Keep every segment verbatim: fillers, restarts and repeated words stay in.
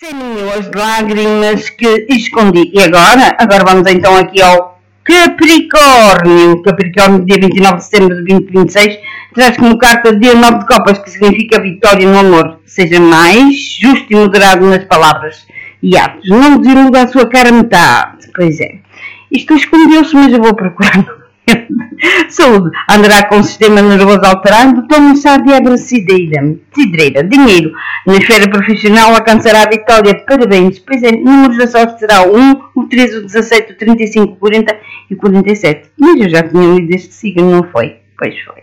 Caminho as lágrimas que escondi. E agora? Agora vamos então aqui ao Capricórnio. Capricórnio, dia vinte e nove de setembro de dois mil e vinte e seis, traz como carta dia nove de copas, que significa vitória no amor. Seja mais justo e moderado nas palavras e atos. Não desiluda a sua cara metade. Pois é. Isto escondeu-se, mas eu vou procurar. Saúde, andará com o sistema nervoso alterado, tome chá de abra cidreira, cidreira. Dinheiro, na esfera profissional alcançará a vitória, parabéns. Pois é, números da sorte será o um, o treze, o dezassete, o trinta e cinco, o quarenta e o quarenta e sete. Mas eu já tinha lido este signo, não foi? Pois foi.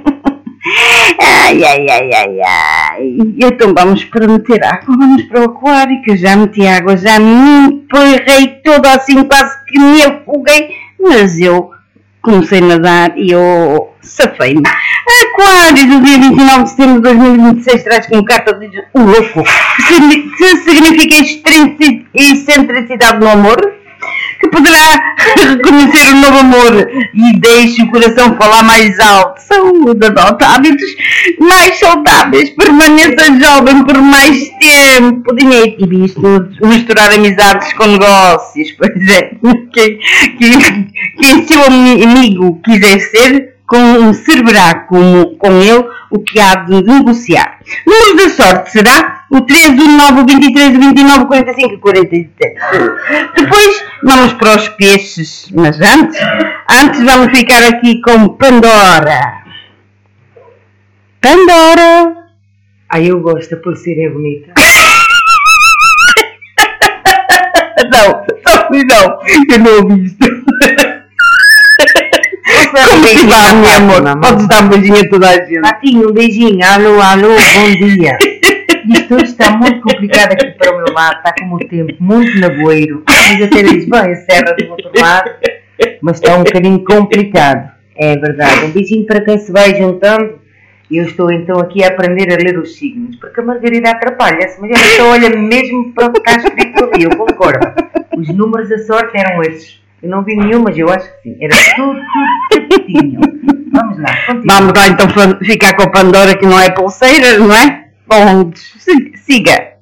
Ai, ai, ai, ai, ai. Então vamos para meter água, vamos para o aquário, que eu já meti água, já me emperrei toda assim, quase que me afoguei, mas eu comecei a nadar e eu safei-me. Aquário do dia vinte e nove de setembro de dois mil e vinte e seis traz como carta de o louco, que significa excentricidade no amor, que poderá reconhecer o novo amor e deixe o coração falar mais alto. Saúde, adota hábitos mais saudáveis, permaneça jovem por mais tempo, dinheiro e visto, misturar amizades com negócios. Pois é, quem, quem, quem seu amigo quiser ser, conservará com, com ele o que há de negociar. O número da sorte será o treze, o nove, o vinte e três, o vinte e nove, o quarenta e cinco e o quarenta e sete. Depois vamos para os peixes, mas antes, antes vamos ficar aqui com Pandora. Pandora! Ai, eu gosto, a pulseira é bonita. Não, só não, eu não ouvi isto. Como se vai, meu amor? Podes dar um beijinho a toda a gente. Patinho, um beijinho. Alô, alô, bom dia. Isto hoje está muito complicado aqui para o meu lado. Está como o tempo muito nevoeiro. Mas até diz bem, a serra do outro lado. Mas está um bocadinho complicado. É verdade. Um beijinho para quem se vai juntando. Eu estou então aqui a aprender a ler os signos. Porque a Margarida atrapalha-se. Mas ela só olha mesmo para o que está escrito ali. Eu concordo. Os números da sorte eram esses. Eu não vi nenhum, mas eu acho que sim. Era tudo, tudo certinho. Vamos lá, continua. Vamos lá então ficar com a Pandora, que não é pulseira, não é? Bom, siga.